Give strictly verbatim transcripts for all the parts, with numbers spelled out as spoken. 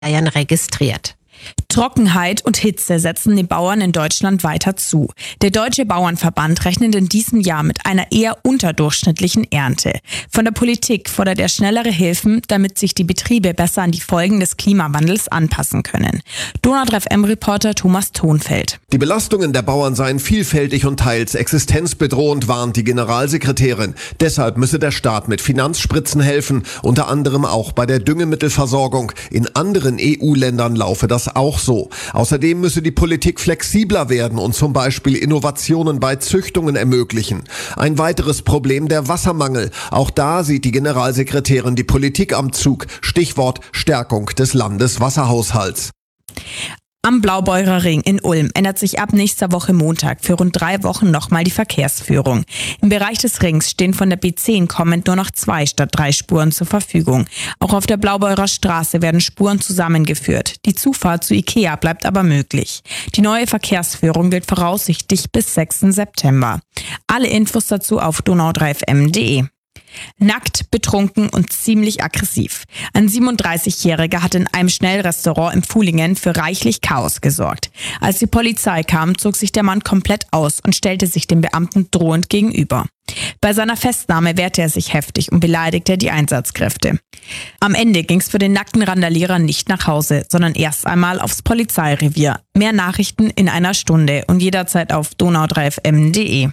registriert. Trockenheit und Hitze setzen den Bauern in Deutschland weiter zu. Der Deutsche Bauernverband rechnet in diesem Jahr mit einer eher unterdurchschnittlichen Ernte. Von der Politik fordert er schnellere Hilfen, damit sich die Betriebe besser an die Folgen des Klimawandels anpassen können. Donau drei F M-Reporter Thomas Thonfeld. Die Belastungen der Bauern seien vielfältig und teils existenzbedrohend, warnt die Generalsekretärin. Deshalb müsse der Staat mit Finanzspritzen helfen, unter anderem auch bei der Düngemittelversorgung. In anderen E U-Ländern laufe das auch so. Außerdem müsse die Politik flexibler werden und zum Beispiel Innovationen bei Züchtungen ermöglichen. Ein weiteres Problem der Wassermangel. Auch da sieht die Generalsekretärin die Politik am Zug. Stichwort Stärkung des Landeswasserhaushalts. Am Blaubeurer Ring in Ulm ändert sich ab nächster Woche Montag für rund drei Wochen nochmal die Verkehrsführung. Im Bereich des Rings stehen von der B zehn kommend nur noch zwei statt drei Spuren zur Verfügung. Auch auf der Blaubeurer Straße werden Spuren zusammengeführt. Die Zufahrt zu Ikea bleibt aber möglich. Die neue Verkehrsführung gilt voraussichtlich bis sechsten September. Alle Infos dazu auf donau drei f m punkt d e. Nackt, betrunken und ziemlich aggressiv. Ein siebenunddreißigjähriger hat in einem Schnellrestaurant im Fulingen für reichlich Chaos gesorgt. Als die Polizei kam, zog sich der Mann komplett aus und stellte sich dem Beamten drohend gegenüber. Bei seiner Festnahme wehrte er sich heftig und beleidigte die Einsatzkräfte. Am Ende ging's für den nackten Randalierer nicht nach Hause, sondern erst einmal aufs Polizeirevier. Mehr Nachrichten in einer Stunde und jederzeit auf donau drei f m punkt d e.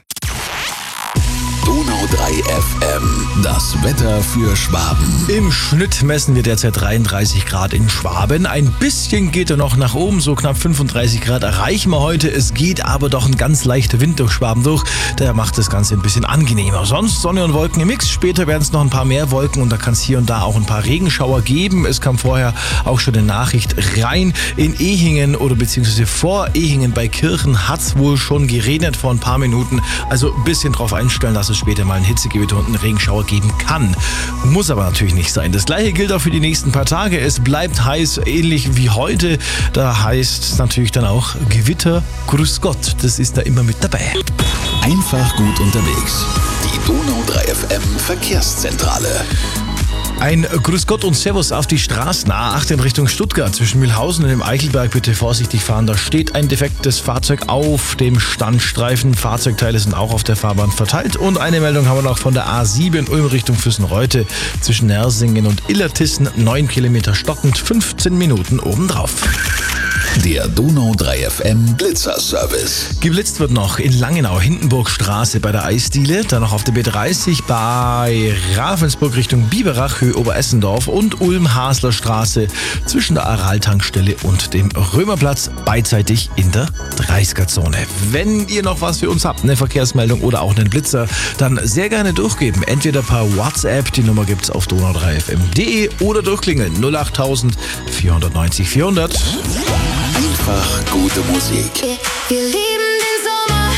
Donau drei F M, das Wetter für Schwaben. Im Schnitt messen wir derzeit dreiunddreißig Grad in Schwaben. Ein bisschen geht er noch nach oben, so knapp fünfunddreißig Grad erreichen wir heute. Es geht aber doch ein ganz leichter Wind durch Schwaben durch. Der macht das Ganze ein bisschen angenehmer. Sonst Sonne und Wolken im Mix. Später werden es noch ein paar mehr Wolken und da kann es hier und da auch ein paar Regenschauer geben. Es kam vorher auch schon eine Nachricht rein. In Ehingen oder beziehungsweise vor Ehingen bei Kirchen hat es wohl schon geregnet vor ein paar Minuten. Also ein bisschen drauf einstellen, dass es später mal ein Hitzegewitter und einen Regenschauer geben kann. Muss aber natürlich nicht sein. Das gleiche gilt auch für die nächsten paar Tage. Es bleibt heiß, ähnlich wie heute. Da heißt natürlich dann auch Gewitter, grüß Gott. Das ist da immer mit dabei. Einfach gut unterwegs. Die Donau drei F M Verkehrszentrale. Ein Grüß Gott und Servus auf die Straßen A acht in Richtung Stuttgart. Zwischen Mühlhausen und dem Eichelberg bitte vorsichtig fahren. Da steht ein defektes Fahrzeug auf dem Standstreifen. Fahrzeugteile sind auch auf der Fahrbahn verteilt. Und eine Meldung haben wir noch von der A sieben Ulm Richtung Füssenreute. Zwischen Nersingen und Illertissen neun Kilometer stockend, fünfzehn Minuten obendrauf. Der Donau drei F M Blitzerservice. Geblitzt wird noch in Langenau, Hindenburgstraße bei der Eisdiele, dann noch auf der B dreißig bei Ravensburg Richtung Biberach, Höhe Oberessendorf und Ulm-Hasler-Straße zwischen der Aral-Tankstelle und dem Römerplatz, beidseitig in der dreißiger-Zone. Wenn ihr noch was für uns habt, eine Verkehrsmeldung oder auch einen Blitzer, dann sehr gerne durchgeben. Entweder per WhatsApp, die Nummer gibt's auf donau drei f m punkt d e oder durchklingeln null acht vierhundertneunzig vierhundert. Einfach gute Musik. Wir lieben den Sommer.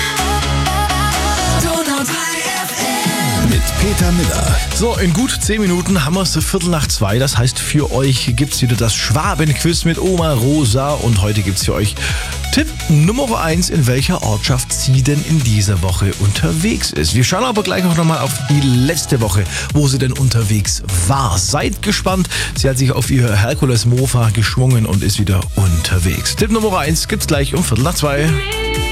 Donau drei F M. Mit Peter Miller. So, in gut zehn Minuten haben wir es Viertel nach zwei. Das heißt, für euch gibt's wieder das Schwaben-Quiz mit Oma Rosa. Und heute gibt's für euch Tipp Nummer eins, in welcher Ortschaft sie denn in dieser Woche unterwegs ist. Wir schauen aber gleich auch nochmal auf die letzte Woche, wo sie denn unterwegs war. Seid gespannt. Sie hat sich auf ihr Herkules-Mofa geschwungen und ist wieder unterwegs. Tipp Nummer eins gibt's gleich um Viertel nach zwei.